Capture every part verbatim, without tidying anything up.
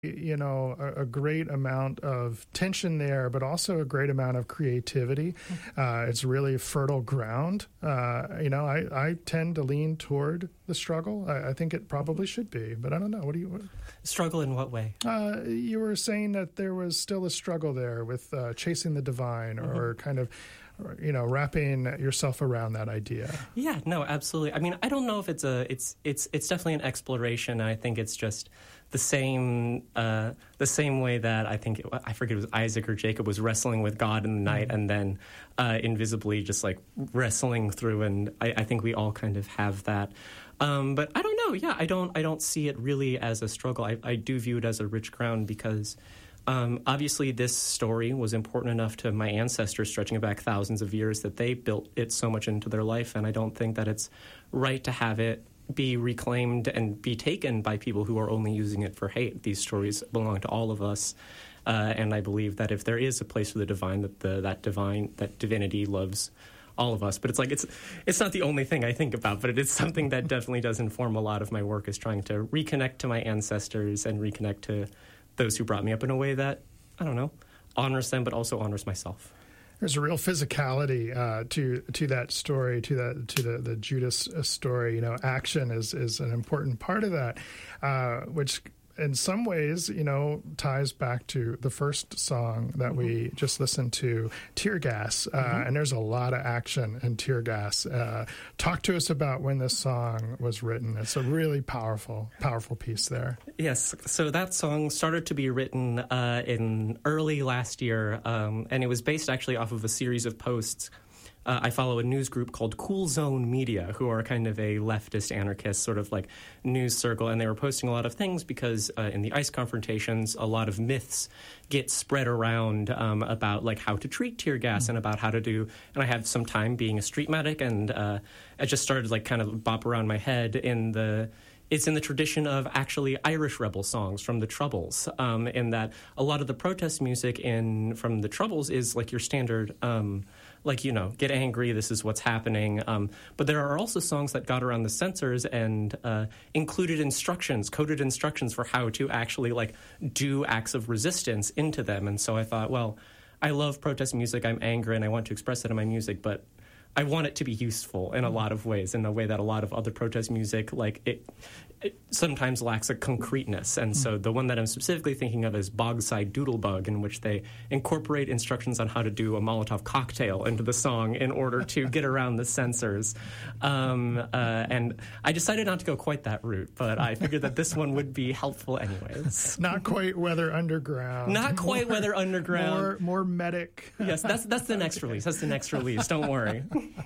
you know, a, a great amount of tension there, but also a great amount of creativity. Uh, it's really fertile ground. Uh, you know, I, I tend to lean toward the struggle. I, I think it probably should be, but I don't know. What do you... What? Struggle in what way? Uh, you were saying that there was still a struggle there with uh, chasing the divine, or, mm-hmm. kind of, you know, wrapping yourself around that idea. Yeah, no, absolutely. I mean, I don't know if it's a, it's, it's, it's definitely an exploration. And I think it's just the same, uh, the same way that I think, it, I forget it was Isaac or Jacob was wrestling with God in the night, mm-hmm. and then uh, invisibly just like wrestling through. And I, I think we all kind of have that. Um, but I don't know. Yeah, I don't, I don't see it really as a struggle. I, I do view it as a rich ground because Um, obviously, this story was important enough to my ancestors, stretching back thousands of years, that they built it so much into their life, and I don't think that it's right to have it be reclaimed and be taken by people who are only using it for hate. These stories belong to all of us, uh, and I believe that if there is a place for the divine, that the, that divine, that divinity loves all of us. But it's like it's it's not the only thing I think about, but it is something that definitely does inform a lot of my work, is trying to reconnect to my ancestors and reconnect to those who brought me up in a way that, I don't know, honors them, but also honors myself. There's a real physicality uh, to to that story, to that to the, the Judas story. You know, action is is an important part of that, uh, which in some ways, you know, ties back to the first song that mm-hmm. we just listened to, Tear Gas. Uh, mm-hmm. And there's a lot of action in Tear Gas. Uh, talk to us about when this song was written. It's a really powerful, powerful piece there. Yes. So that song started to be written uh, in early last year, um, and it was based actually off of a series of posts. Uh, I follow a news group called Cool Zone Media, who are kind of a leftist anarchist sort of like news circle, and they were posting a lot of things because uh, in the ICE confrontations, a lot of myths get spread around um, about like how to treat tear gas mm-hmm. and about how to do. And I had some time being a street medic, and uh, I just started like kind of bop around my head in the. It's in the tradition of actually Irish rebel songs from the Troubles, um, in that a lot of the protest music in from the Troubles is like your standard, um, like, you know, get angry, this is what's happening. Um, but there are also songs that got around the censors and uh, included instructions, coded instructions for how to actually like do acts of resistance into them. And so I thought, well, I love protest music, I'm angry, and I want to express it in my music, but I want it to be useful in a lot of ways, in a way that a lot of other protest music, like, it, it sometimes lacks a concreteness. And so the one that I'm specifically thinking of is Bogside Doodlebug, in which they incorporate instructions on how to do a Molotov cocktail into the song in order to get around the censors. Um, uh, and I decided not to go quite that route, but I figured that this one would be helpful anyways. Not quite Weather Underground. Not quite more, Weather Underground. More, more medic. Yes, that's, that's the next release. That's the next release. Don't worry.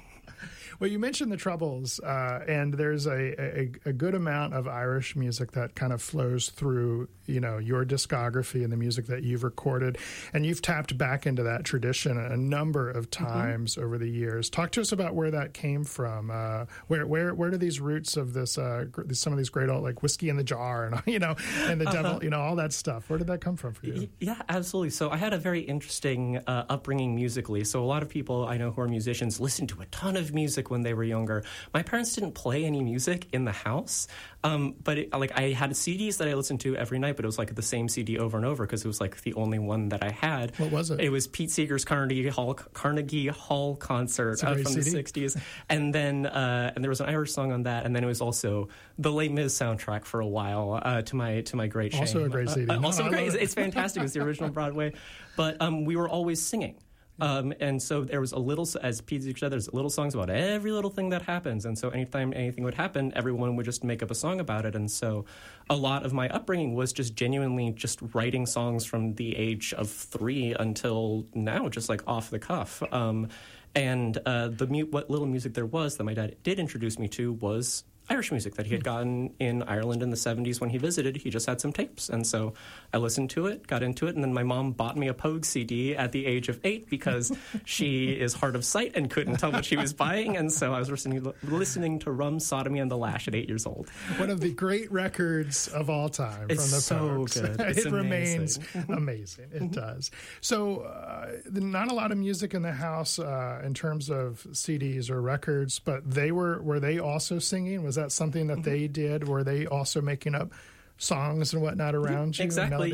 Well, you mentioned the Troubles, uh, and there's a, a, a good amount of Irish music that kind of flows through, you know, your discography and the music that you've recorded, and you've tapped back into that tradition a number of times mm-hmm. over the years. Talk to us about where that came from. Uh, where where where do these roots of this, uh, some of these great old, like Whiskey in the Jar, and you know, and the uh-huh. Devil, you know, all that stuff. Where did that come from for you? Yeah, absolutely. So I had a very interesting uh, upbringing musically. So a lot of people I know who are musicians listen to a ton of music when they were younger. My parents didn't play any music in the house, um, but it, like I had C Ds that I listened to every night, but it was like the same C D over and over because it was like the only one that I had. What was it? It was Pete Seeger's Carnegie Hall Carnegie Hall concert uh, from C D. The sixties, and then uh, and there was an Irish song on that, and then it was also the Les Mis soundtrack for a while. Uh, to my to my great shame. Also a great C D. Uh, uh, also no, great. It's, it's fantastic. It's the original Broadway, but um, we were always singing. Um, and so there was a little, as Pete said, there's little songs about every little thing that happens. And so anytime anything would happen, everyone would just make up a song about it. And so a lot of my upbringing was just genuinely just writing songs from the age of three until now, just like off the cuff. Um, and uh, the mu- what little music there was that my dad did introduce me to was Irish music that he had gotten in Ireland in the seventies when he visited. He just had some tapes. And so I listened to it, got into it, and then my mom bought me a Pogue C D at the age of eight because she is hard of sight and couldn't tell what she was buying. And so I was listening, listening to Rum, Sodomy, and the Lash at eight years old. One of the great records of all time it's from the so Pogues. Good. It's it amazing. remains amazing. It does. So uh, not a lot of music in the house uh, in terms of C Ds or records, but they were, were they also singing? Was that something that they did? Were they also making up songs and whatnot around you. Exactly.